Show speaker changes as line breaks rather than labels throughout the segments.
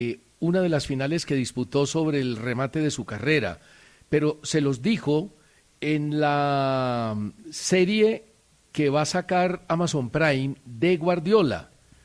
una de las finales que disputó sobre el remate de su carrera, pero se los dijo en la serie que va a sacar Amazon Prime de Guardiola.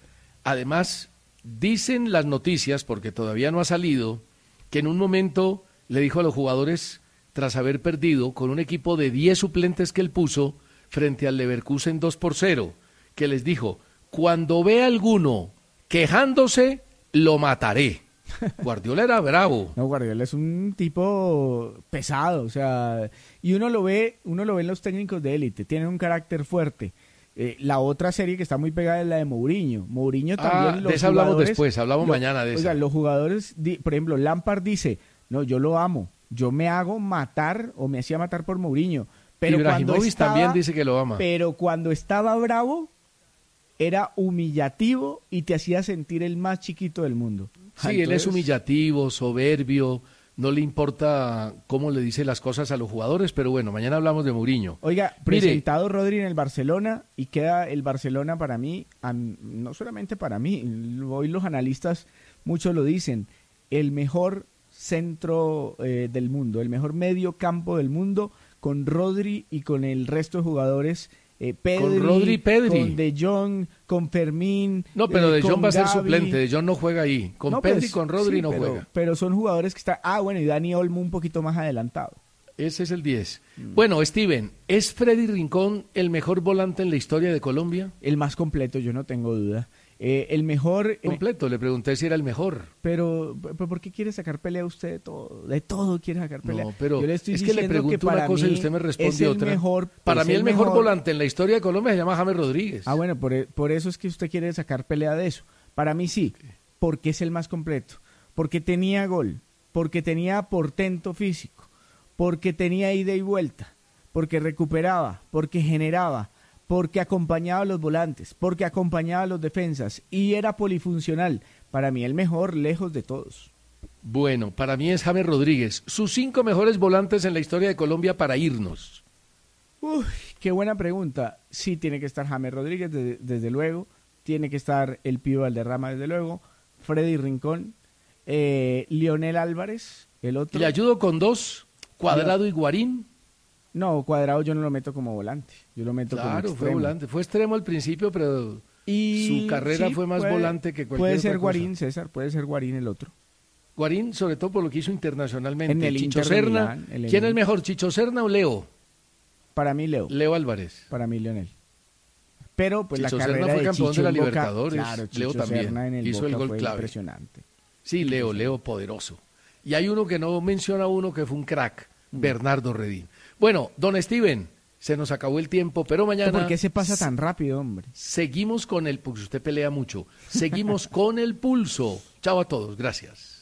Además, dicen las noticias, porque todavía no ha salido, que en un momento le dijo a los jugadores, tras haber perdido con un equipo de 10 suplentes que él puso frente al Leverkusen 2-0, que les dijo, cuando vea alguno quejándose, lo mataré. Guardiola era bravo.
No, Guardiola es un tipo pesado, o sea, y uno lo ve en los técnicos de élite, tienen un carácter fuerte. La otra serie que está muy pegada es la de Mourinho. Mourinho también
de eso hablamos después, hablamos mañana de eso.
Oiga, los jugadores, por ejemplo, Lampard dice, no, yo lo amo, yo me hago matar o me hacía matar por Mourinho. Pero
Ibrahimovic también dice que lo ama.
Pero cuando estaba bravo, era humillativo y te hacía sentir el más chiquito del mundo.
Sí, entonces, él es humillativo, soberbio, no le importa cómo le dice las cosas a los jugadores, pero bueno, mañana hablamos de Mourinho.
Oiga, presentado Rodri en el Barcelona y queda el Barcelona para mí, no solamente para mí, hoy los analistas muchos lo dicen, el mejor centro del mundo, el mejor medio campo del mundo, con Rodri y con el resto de jugadores. Pedri,
con Rodri, Pedri,
con De Jong, con Fermín.
No, pero De Jong va a ser
Gavi.
suplente, De Jong no juega ahí. Con
no,
Pedri,
pues,
con Rodri
sí,
no juega.
Pero son jugadores que están. Bueno, y Dani Olmo un poquito más adelantado.
Ese es el 10. Bueno, Steven, ¿es Freddy Rincón el mejor volante en la historia de Colombia?
El más completo, yo no tengo duda. El mejor...
Completo, le pregunté si era el mejor.
Pero ¿por qué quiere sacar pelea usted de todo? De todo quiere sacar pelea.
No, pero
yo le estoy
es que le pregunto una cosa y usted me responde otra. Para mí el mejor volante en la historia de Colombia se llama James Rodríguez.
Bueno, por eso es que usted quiere sacar pelea de eso. Para mí sí, porque es el más completo. Porque tenía gol, porque tenía portento físico, porque tenía ida y vuelta, porque recuperaba, porque generaba, porque acompañaba a los volantes, porque acompañaba a los defensas y era polifuncional. Para mí el mejor, lejos de todos.
Bueno, para mí es James Rodríguez. Sus 5 mejores volantes en la historia de Colombia para irnos.
Uy, qué buena pregunta. Sí, tiene que estar James Rodríguez, desde luego. Tiene que estar el Pío Valderrama, desde luego. Freddy Rincón. Lionel Álvarez, el otro.
¿Le ayudo con 2? ¿Cuadrado y Guarín?
No, Cuadrado yo no lo meto como volante, yo lo meto como extremo.
Fue volante, fue extremo al principio, pero su carrera fue más volante que cualquier
Puede ser
otra
Guarín,
cosa.
César, puede ser Guarín el otro.
Guarín, sobre todo por lo que hizo internacionalmente.
En el
Chicho
Inter de
Serna,
Milán,
¿quién es mejor, Chicho Serna o Leo?
Para mí Leo.
Leo Álvarez.
Para mí Lionel. Pero pues
Chicho
la carrera
Serna fue
de
campeón
Chicho
de la
en Boca,
Libertadores.
claro,
Leo
Chicho
también
Serna en el
hizo
Boca
el gol
fue
clave.
impresionante.
Sí, Leo poderoso. Y hay uno que no menciona uno que fue un crack, Bernardo Redín. Bueno, don Steven, se nos acabó el tiempo, pero mañana...
¿Por qué se pasa tan rápido, hombre?
Seguimos con el... porque usted pelea mucho. Seguimos con el pulso. Chao a todos, gracias.